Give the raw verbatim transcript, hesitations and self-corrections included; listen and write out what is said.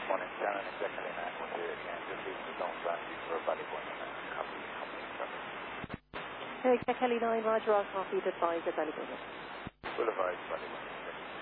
Good morning, Shannon. Exactly nine one zero again. Just leaving the zone flat for a body point and a copy, copy, copy. Hey, Kelly nine, Roger, I'll copy the advisor, Belly Business. Boulevard, body point.